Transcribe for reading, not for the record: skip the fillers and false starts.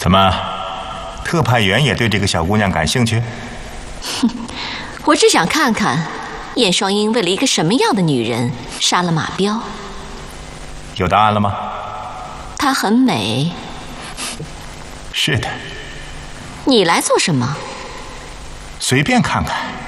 怎么，特派员也对这个小姑娘感兴趣？ 哼，我只想看看燕双鹰为了一个什么样的女人杀了马彪。 有答案了吗？ 她很美。 是的。 你来做什么？ 随便看看。